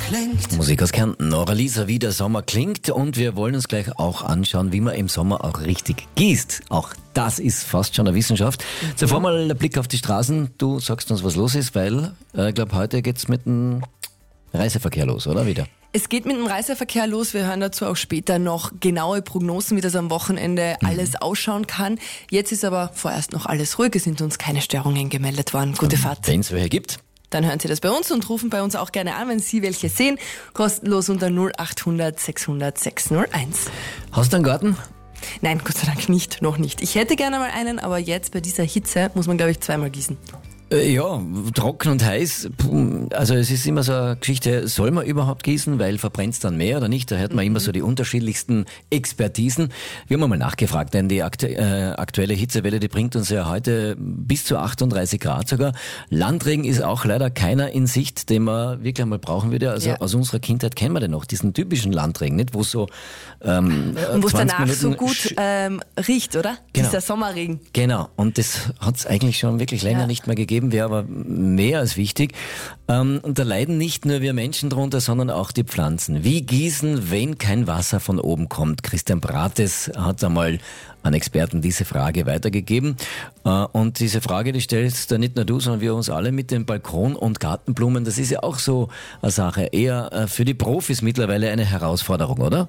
klingt. Musik aus Kärnten, Nora Lisa, wie der Sommer klingt, und wir wollen uns gleich auch anschauen, wie man im Sommer auch richtig gießt. Auch das ist fast schon eine Wissenschaft. Zuvor mal ein Blick auf die Straßen. Du sagst uns, was los ist, weil ich glaube, heute geht's mit dem Reiseverkehr los, oder wieder? Es geht mit dem Reiseverkehr los. Wir hören dazu auch später noch genaue Prognosen, wie das am Wochenende alles ausschauen kann. Jetzt ist aber vorerst noch alles ruhig. Es sind uns keine Störungen gemeldet worden. Gute Fahrt. Wenn es welche gibt. Dann hören Sie das bei uns und rufen bei uns auch gerne an, wenn Sie welche sehen. Kostenlos unter 0800 600 601. Hast du einen Garten? Nein, Gott sei Dank nicht, noch nicht. Ich hätte gerne mal einen, aber jetzt bei dieser Hitze muss man, glaube ich, zweimal gießen. Ja, trocken und heiß. Also es ist immer so eine Geschichte, soll man überhaupt gießen, weil verbrennt's dann mehr oder nicht? Da hört man immer so die unterschiedlichsten Expertisen. Wir haben mal nachgefragt, denn die aktuelle Hitzewelle, die bringt uns ja heute bis zu 38 Grad sogar. Landregen ist auch leider keiner in Sicht, den man wirklich einmal brauchen würde. Also aus unserer Kindheit kennen wir den noch, diesen typischen Landregen, nicht? Wo so und wo es danach Minuten so gut riecht, oder? Genau. Dieser Sommerregen. Genau, und das hat's eigentlich schon wirklich länger nicht mehr gegeben, wäre aber mehr als wichtig. Und da leiden nicht nur wir Menschen drunter, sondern auch die Pflanzen. Wie gießen, wenn kein Wasser von oben kommt? Christian Brates hat einmal an Experten diese Frage weitergegeben. Und diese Frage, die stellst da nicht nur du, sondern wir uns alle mit den Balkon- und Gartenblumen. Das ist ja auch so eine Sache, eher für die Profis mittlerweile eine Herausforderung, oder?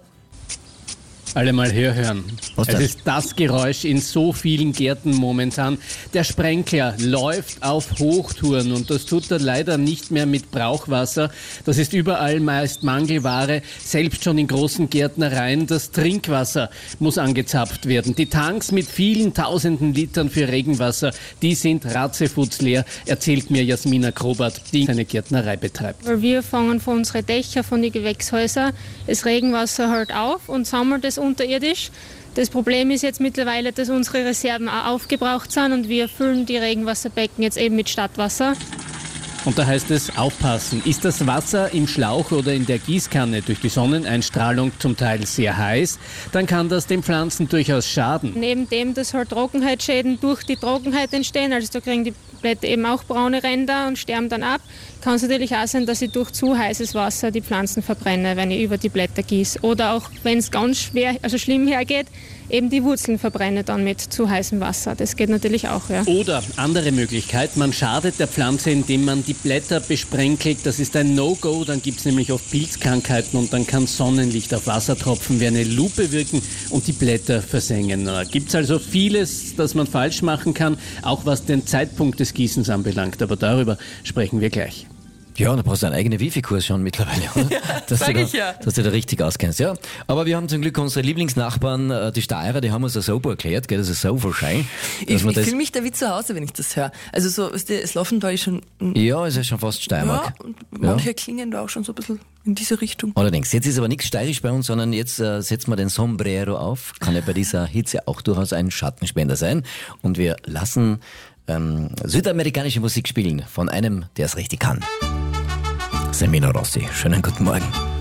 Alle mal herhören. Was Es denn? ist das Geräusch in so vielen Gärten momentan. Der Sprenkler läuft auf Hochtouren und das tut er leider nicht mehr mit Brauchwasser. Das ist überall meist Mangelware, selbst schon in großen Gärtnereien. Das Trinkwasser muss angezapft werden. Die Tanks mit vielen tausenden Litern für Regenwasser, die sind ratzefutzleer, erzählt mir Jasmina Krobert, die eine Gärtnerei betreibt. Weil wir fangen von unseren Dächern, von den Gewächshäusern, das Regenwasser halt auf und sammeln das unterirdisch. Das Problem ist jetzt mittlerweile, dass unsere Reserven auch aufgebraucht sind und wir füllen die Regenwasserbecken jetzt eben mit Stadtwasser. Und da heißt es aufpassen. Ist das Wasser im Schlauch oder in der Gießkanne durch die Sonneneinstrahlung zum Teil sehr heiß, dann kann das den Pflanzen durchaus schaden. Neben dem, dass halt Trockenheitsschäden durch die Trockenheit entstehen, also da kriegen die Blätter eben auch braune Ränder und sterben dann ab, kann es natürlich auch sein, dass ich durch zu heißes Wasser die Pflanzen verbrenne, wenn ich über die Blätter gieße. Oder auch, wenn es ganz schwer, also schlimm hergeht, eben die Wurzeln verbrenne dann mit zu heißem Wasser. Das geht natürlich auch, ja. Oder andere Möglichkeit, man schadet der Pflanze, indem man die Blätter besprenkelt. Das ist ein No-Go, dann gibt es nämlich oft Pilzkrankheiten und dann kann Sonnenlicht auf Wassertropfen wie eine Lupe wirken und die Blätter versengen. Da gibt es also vieles, das man falsch machen kann, auch was den Zeitpunkt des Gießens anbelangt. Aber darüber sprechen wir gleich. Ja, da brauchst du einen eigenen Wifi-Kurs schon mittlerweile, oder? Dass du da richtig auskennst, ja. Aber wir haben zum Glück unsere Lieblingsnachbarn, die Steirer, die haben uns das super erklärt, gell? Das ist so verscheit. Ich fühle mich da wie zu Hause, wenn ich das höre. Also so, weißt du, Slaventhal ist schon... Ja, es ist schon fast Steiermark. Ja, und manche klingen da auch schon so ein bisschen in diese Richtung. Allerdings, jetzt ist aber nichts steirisch bei uns, sondern jetzt setzen wir den Sombrero auf. Kann ja bei dieser Hitze auch durchaus ein Schattenspender sein. Und wir lassen südamerikanische Musik spielen von einem, der es richtig kann. Semino Rossi. Schönen guten Morgen.